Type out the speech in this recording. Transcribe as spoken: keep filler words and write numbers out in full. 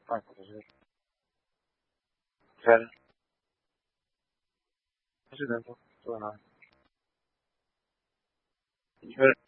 Ah, pues sí. Claro. No sé tanto. Todo nada.